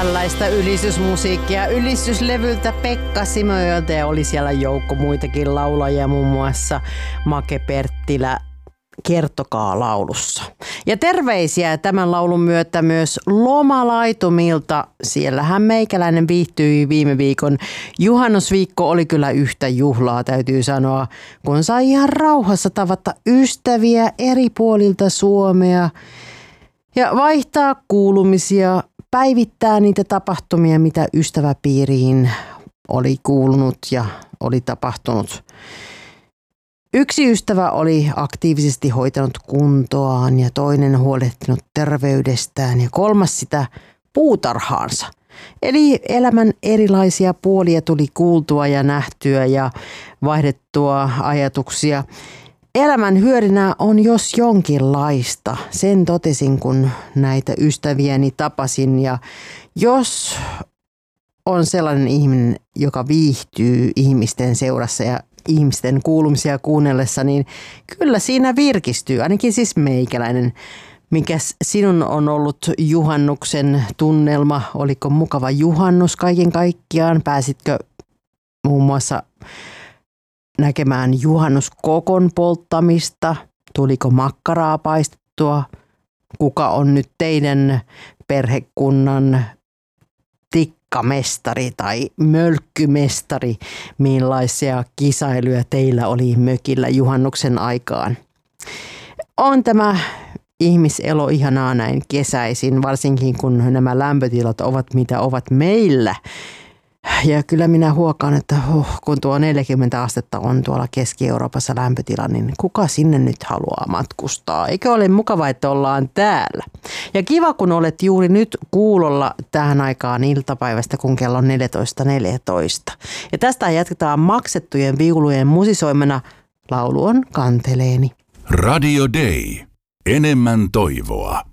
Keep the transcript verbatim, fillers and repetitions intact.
tällaista ylistysmusiikkia ylistyslevyltä Pekka Simojoelta ja oli siellä joukko muitakin laulajia, muun muassa Make Perttilä Kertokaa laulussa. Ja terveisiä tämän laulun myötä myös lomalaitumilta. Siellähän meikäläinen viihtyi viime viikon. Juhannusviikko oli kyllä yhtä juhlaa, täytyy sanoa, kun sai ihan rauhassa tavata ystäviä eri puolilta Suomea ja vaihtaa kuulumisia, päivittää niitä tapahtumia, mitä ystäväpiiriin oli kuulunut ja oli tapahtunut. Yksi ystävä oli aktiivisesti hoitanut kuntoaan ja toinen huolehtinut terveydestään ja kolmas sitä puutarhaansa. Eli elämän erilaisia puolia tuli kuultua ja nähtyä ja vaihdettua ajatuksia. Elämän hyödynä on jos jonkinlaista. Sen totesin, kun näitä ystäviäni tapasin. Ja jos on sellainen ihminen, joka viihtyy ihmisten seurassa ja ihmisten kuulumisia kuunnellessa, niin kyllä siinä virkistyy. Ainakin siis meikäläinen. Mikäs sinun on ollut juhannuksen tunnelma? Oliko mukava juhannus kaiken kaikkiaan? Pääsitkö muun muassa näkemään juhannuskokon polttamista? Tuliko makkaraa paistettua? Kuka on nyt teidän perhekunnan tikkamestari tai mölkkymestari? Millaisia kisailuja teillä oli mökillä juhannuksen aikaan? On tämä ihmiselo ihanaa näin kesäisin, varsinkin kun nämä lämpötilat ovat mitä ovat meillä. Ja kyllä minä huokaan, että oh, kun tuo neljäkymmentä astetta on tuolla Keski-Euroopassa lämpötila, niin kuka sinne nyt haluaa matkustaa? Eikö ole mukava, että ollaan täällä? Ja kiva, kun olet juuri nyt kuulolla tähän aikaan iltapäivästä, kun kello on neljätoista neljätoista. Ja tästä jatketaan maksettujen viulujen musisoimana. Laulu on Kanteleeni. Radio Day. Enemmän toivoa.